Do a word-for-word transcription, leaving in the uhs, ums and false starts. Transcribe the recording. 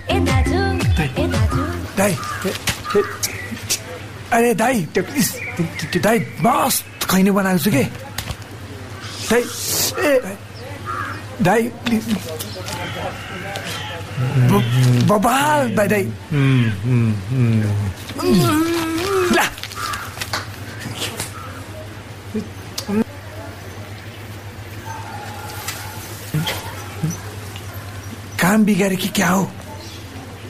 दाई अरे दाई त्यो प्लिज दाई मस्त खैनी बनाएको छु कि दाई ए दाई प्लिज बबाल दाई दाई ला काम बिगारे कि क्या हो